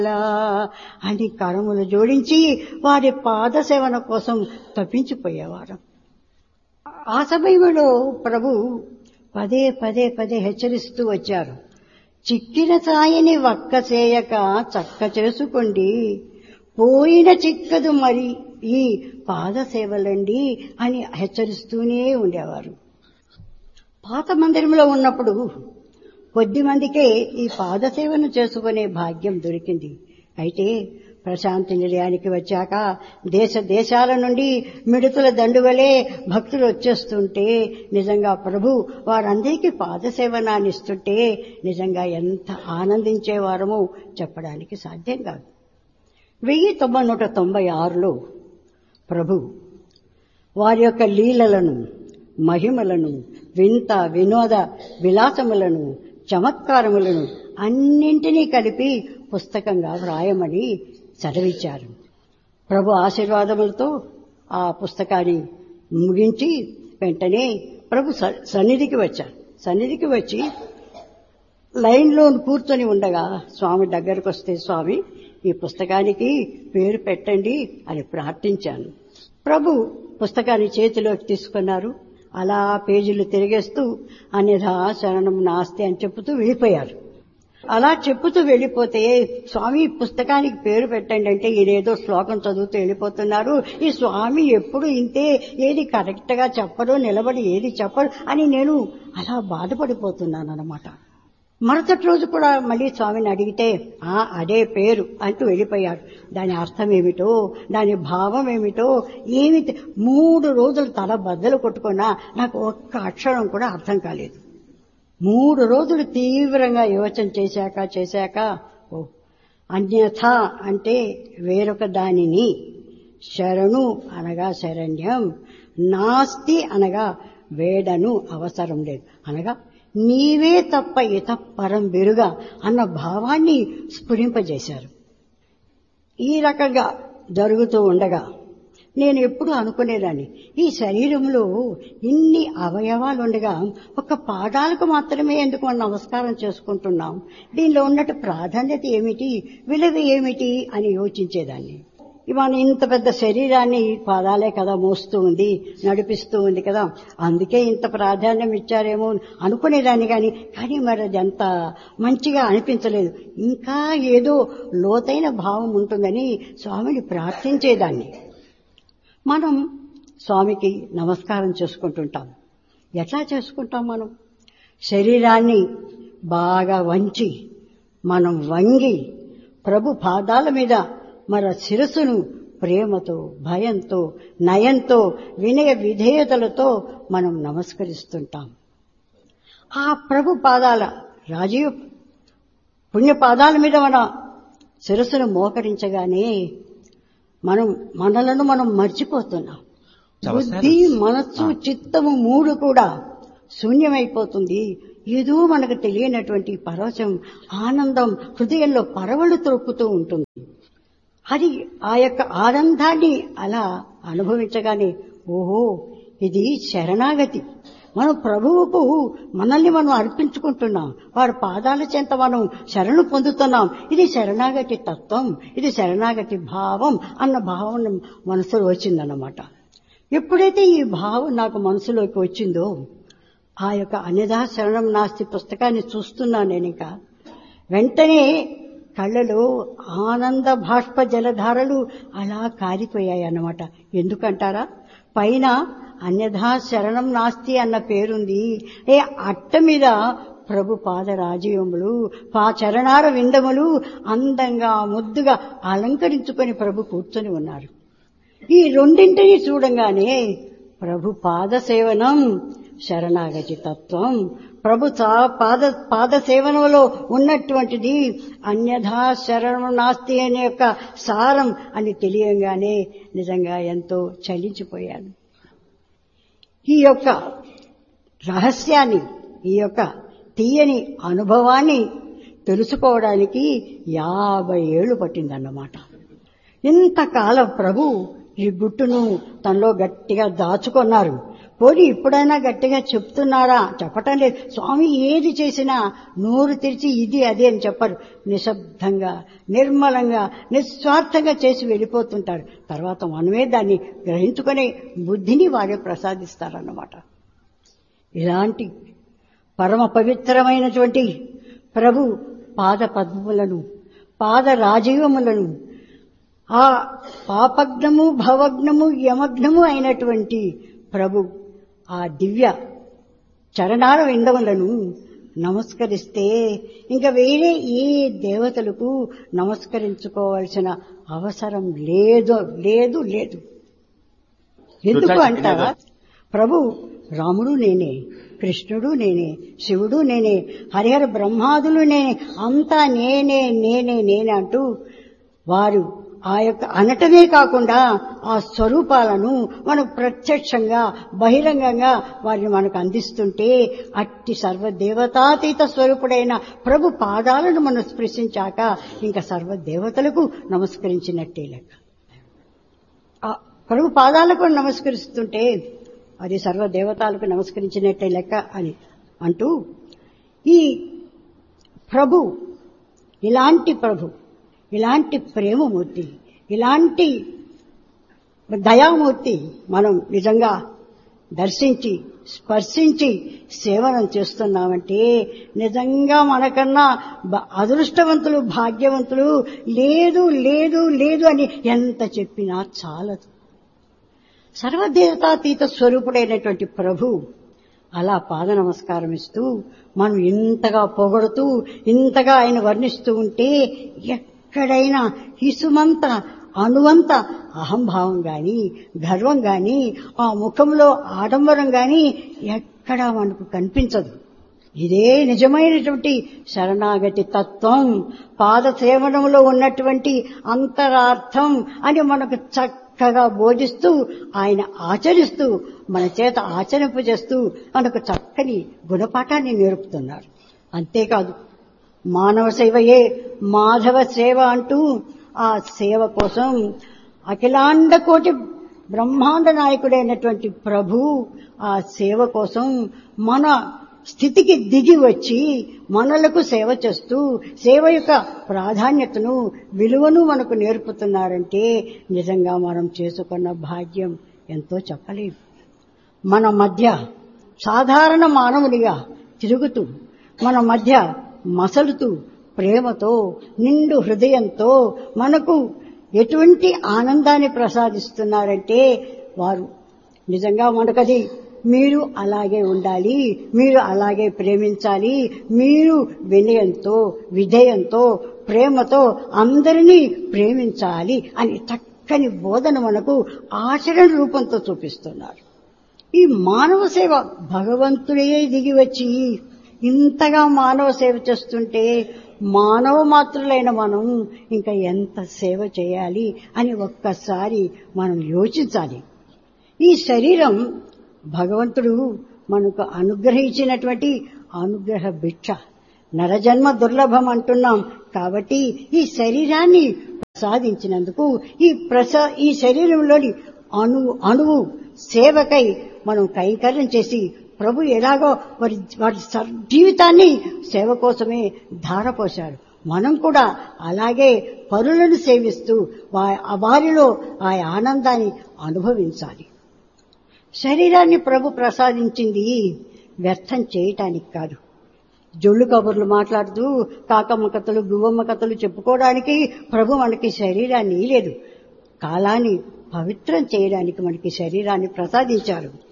అని కరములు జోడించి వారి పాదసేవన కోసం తప్పించిపోయేవారు. ఆ సమయంలో ప్రభు పదే పదే పదే హెచ్చరిస్తూ వచ్చారు. చిక్కిన సాయిని వక్క చేయక చక్క చేసుకోండి, పోయిన చిక్కదు మరి ఈ పాదసేవలండి అని హెచ్చరిస్తూనే ఉండేవారు. పాత మందిరంలో ఉన్నప్పుడు కొద్ది మందికే ఈ పాదసేవను చేసుకునే భాగ్యం దొరికింది. అయితే ప్రశాంతి నిలయానికి వచ్చాక దేశ దేశాల నుండి మిడుతుల దండువలే భక్తులు వచ్చేస్తుంటే నిజంగా ప్రభు వారందరికీ పాదసేవనాన్నిస్తుంటే నిజంగా ఎంత ఆనందించేవారమో చెప్పడానికి సాధ్యం కాదు. 1996లో ప్రభు వారి యొక్క లీలలను, మహిమలను, వింత వినోద విలాసములను, చమత్కారములను అన్నింటినీ కలిపి పుస్తకంగా వ్రాయమని సెలవిచ్చారు. ప్రభు ఆశీర్వాదములతో ఆ పుస్తకాన్ని ముగించి వెంటనే ప్రభు సన్నిధికి వచ్చారు. సన్నిధికి వచ్చి లైన్లో కూర్చొని ఉండగా స్వామి దగ్గరకు వస్తే, స్వామి ఈ పుస్తకానికి పేరు పెట్టండి అని ప్రార్థించాను. ప్రభు పుస్తకాన్ని చేతిలోకి తీసుకున్నారు. అలా పేజీలు తిరిగేస్తూ అన్యథా శరణం నాస్తి అని చెప్పుతూ వెళ్ళిపోయారు. అలా చెప్పుతూ వెళ్ళిపోతే స్వామి పుస్తకానికి పేరు పెట్టండి అంటే ఈయనేదో శ్లోకం చదువుతూ వెళ్ళిపోతున్నారు. ఈ స్వామి ఎప్పుడు ఇంతే, ఏది కరెక్ట్ గా చెప్పరు, నిలబడి ఏది చెప్పరు అని నేను అలా బాధపడిపోతున్నాను అన్నమాట. మరుసటి రోజు కూడా మళ్ళీ స్వామిని అడిగితే అదే పేరు అంటూ వెళ్ళిపోయారు. దాని అర్థం ఏమిటో, దాని భావం ఏమిటో ఏమి 3 రోజులు తల బద్దలు కొట్టుకున్నా నాకు ఒక్క అక్షరం కూడా అర్థం కాలేదు. 3 రోజులు తీవ్రంగా యోచన చేశాక అన్యథ అంటే వేరొక దానిని, శరణు అనగా శరణ్యం, నాస్తి అనగా వేడను అవసరం లేదు అనగా నీవే తప్ప ఇతపరం బెరుగా అన్న భావాన్ని స్ఫురింపజేశారు. ఈ రకంగా జరుగుతూ ఉండగా నేను ఎప్పుడు అనుకునేదాన్ని, ఈ శరీరంలో ఇన్ని అవయవాలు ఉండగా ఒక పాదాలకు మాత్రమే ఎందుకు మనం నమస్కారం చేసుకుంటున్నాం, దీనిలో ఉన్నట్టు ప్రాధాన్యత ఏమిటి, విలువ ఏమిటి అని యోచించేదాన్ని. ఇవాళ ఇంత పెద్ద శరీరాన్ని పాదాలే కదా మోస్తూ ఉంది, నడిపిస్తూ ఉంది కదా, అందుకే ఇంత ప్రాధాన్యం ఇచ్చారేమో అనుకునేదాన్ని. కానీ మరి అది అంత మంచిగా అనిపించలేదు. ఇంకా ఏదో లోతైన భావం ఉంటుందని స్వామిని ప్రార్థించేదాన్ని. మనం స్వామికి నమస్కారం చేసుకుంటుంటాం. ఎట్లా చేసుకుంటాం? మనం శరీరాన్ని బాగా వంచి మనం వంగి ప్రభు పాదాల మీద మన శిరస్సును ప్రేమతో, భయంతో, నయంతో, వినయ విధేయతలతో మనం నమస్కరిస్తుంటాం. ఆ ప్రభు పాదాల రాజీవ పుణ్యపాదాల మీద మన శిరస్సును మోకరించగానే మనలను మనం మర్చిపోతున్నాం. బుద్ధి, మనస్సు, చిత్తము 3 కూడా శూన్యమైపోతుంది. ఏదో మనకు తెలియనటువంటి పరవశం, ఆనందం హృదయంలో పరవళ్ళు త్రొక్కుతూ ఉంటుంది. అది ఆ యొక్క ఆనందాన్ని అలా అనుభవించగానే ఓహో ఇది శరణాగతి, మనం ప్రభువుకు మనల్ని మనం అర్పించుకుంటున్నాం, వారి పాదాల చెంత మనం శరణు పొందుతున్నాం. ఇది శరణాగతి తత్వం, ఇది శరణాగతి భావం అన్న భావం మనసులో వచ్చిందన్నమాట. ఎప్పుడైతే ఈ భావం నాకు మనసులోకి వచ్చిందో ఆ యొక్క అన్యథా శరణం నాస్తి పుస్తకాన్ని చూస్తున్నాను నేను. ఇంకా వెంటనే కళ్ళలో ఆనంద బాష్ప జలధారలు అలా కారిపోయాయి అన్నమాట. ఎందుకంటారా? పైన అన్యథా శరణం నాస్తి అన్న పేరుంది. అట్ట మీద ప్రభు పాద రాజీవములు, చరణార విందములు అందంగా ముద్దుగా అలంకరించుకొని ప్రభు కూర్చొని ఉన్నారు. ఈ రెండింటినీ చూడంగానే ప్రభు పాద సేవనం శరణాగతి తత్వం, ప్రభు పాద సేవనంలో ఉన్నటువంటిది అన్యథా శరణం నాస్తి అనే యొక్క సారం అని తెలియగానే నిజంగా ఎంతో చలించిపోయాను. ఈ యొక్క రహస్యాన్ని, ఈ యొక్క తీయని అనుభవాన్ని తెలుసుకోవడానికి 50 ఏళ్లు పట్టిందన్నమాట. ఇంతకాలం ప్రభు ఈ గుట్టును తనలో గట్టిగా దాచుకున్నారు. పోనీ ఇప్పుడైనా గట్టిగా చెప్తున్నారా? చెప్పటం లేదు. స్వామి ఏది చేసినా నోరు తెరిచి ఇది అదే అని చెప్పరు. నిశ్శబ్దంగా, నిర్మలంగా, నిస్వార్థంగా చేసి వెళ్ళిపోతుంటారు. తర్వాత మనమే దాన్ని గ్రహించుకునే బుద్ధిని వారే ప్రసాదిస్తారన్నమాట. ఇలాంటి పరమ పవిత్రమైనటువంటి ప్రభు పాద పద్మములను, పాద రాజీవములను, ఆ పాపగ్నము, భవగ్నము, యమగ్నము అయినటువంటి ప్రభు ఆ దివ్య చరణాల విందములను నమస్కరిస్తే ఇంకా వేరే ఏ దేవతలకు నమస్కరించుకోవాల్సిన అవసరం లేదు లేదు లేదు. ఎందుకు అంటారా? ప్రభు రాముడు నేనే, కృష్ణుడు నేనే, శివుడు నేనే, హరిహర బ్రహ్మాదులు నేనే, అంతా నేనే నేనే నేనే అంటూ వారు ఆ యొక్క అనటమే కాకుండా ఆ స్వరూపాలను మనకు ప్రత్యక్షంగా బహిరంగంగా వారిని మనకు అందిస్తుంటే అట్టి సర్వదేవతాతీత స్వరూపుడైన ప్రభు పాదాలను మనం స్పృశించాక ఇంకా సర్వదేవతలకు నమస్కరించినట్టే లెక్క. ఆ ప్రభు పాదాలకు నమస్కరిస్తుంటే అది సర్వదేవతలకు నమస్కరించినట్టే లెక్క అని అంటూ ఈ ప్రభు ఇలాంటి ప్రభు, ఇలాంటి ప్రేమమూర్తి, ఇలాంటి దయామూర్తి మనం నిజంగా దర్శించి స్పర్శించి సేవనం చేస్తున్నామంటే నిజంగా మనకన్నా అదృష్టవంతులు, భాగ్యవంతులు లేదు లేదు లేదు అని ఎంత చెప్పినా చాలదు. సర్వదేవతాతీత స్వరూపుడైనటువంటి ప్రభు అలా పాద నమస్కారం ఇస్తూ మనం ఇంతగా పొగడుతూ ఇంతగా ఆయన వర్ణిస్తూ ఉంటే ఎక్కడైనా హిసుమంత అణువంత అహంభావం గాని, గర్వం గాని, ఆ ముఖంలో ఆడంబరం గాని ఎక్కడా మనకు కనిపించదు. ఇదే నిజమైనటువంటి శరణాగతి తత్వం, పాద సేవనంలో ఉన్నటువంటి అంతరార్థం అని మనకు చక్కగా బోధిస్తూ ఆయన ఆచరిస్తూ మన చేత ఆచరింపజేస్తూ మనకు చక్కని గుణపాఠాన్ని నేర్పుతున్నారు. అంతేకాదు మానవ సేవయే మాధవ సేవ అంటూ ఆ సేవ కోసం అఖిలాండ కోటి బ్రహ్మాండ నాయకుడైనటువంటి ప్రభు ఆ సేవ కోసం మన స్థితికి దిగి వచ్చి మనలకు సేవ చేస్తూ సేవ యొక్క ప్రాధాన్యతను, విలువను మనకు నేర్పుతున్నారంటే నిజంగా మనం చేసుకున్న భాగ్యం ఎంతో చెప్పలేదు. మన మధ్య సాధారణ మానవునిగా తిరుగుతూ, మన మధ్య మసలుతూ, ప్రేమతో, నిండు హృదయంతో మనకు ఎటువంటి ఆనందాన్ని ప్రసాదిస్తున్నారంటే వారు నిజంగా మనకది మీరు అలాగే ఉండాలి, మీరు అలాగే ప్రేమించాలి, మీరు వినయంతో, విధేయంతో, ప్రేమతో అందరినీ ప్రేమించాలి అని చక్కని బోధన మనకు ఆచరణ రూపంతో చూపిస్తున్నారు. ఈ మానవ సేవ భగవంతుడే దిగి వచ్చి ఇంతగా మానవ సేవ చేస్తుంటే మానవ మాత్రులైన మనం ఇంకా ఎంత సేవ చేయాలి అని ఒక్కసారి మనం యోచించాలి. ఈ శరీరం భగవంతుడు మనకు అనుగ్రహించినటువంటి అనుగ్రహ భిక్ష. నరజన్మ దుర్లభం అంటున్నాం కాబట్టి ఈ శరీరాన్ని ప్రసాదించినందుకు ఈ శరీరంలోని అణువు సేవకై మనం కైంకర్యం చేసి ప్రభు ఎలాగో వారి జీవితాన్ని సేవ కోసమే ధారపోశారు. మనం కూడా అలాగే పరులను సేవిస్తూ వారిలో ఆ ఆనందాన్ని అనుభవించాలి. శరీరాన్ని ప్రభు ప్రసాదించింది వ్యర్థం చేయటానికి కాదు. జొళ్ళు కబుర్లు మాట్లాడుతూ కాకమ్మ కథలు, గువ్వమ్మ కథలు చెప్పుకోవడానికి ప్రభు మనకి శరీరాన్ని లేదు. కాలాన్ని పవిత్రం చేయడానికి మనకి శరీరాన్ని ప్రసాదించారు.